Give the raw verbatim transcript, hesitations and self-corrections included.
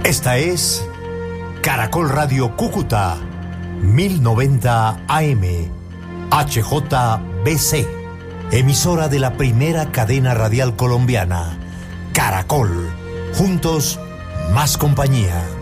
Esta es Caracol Radio Cúcuta, mil noventa A M, H J B C, emisora de la primera cadena radial colombiana, Caracol. Juntos, más compañía.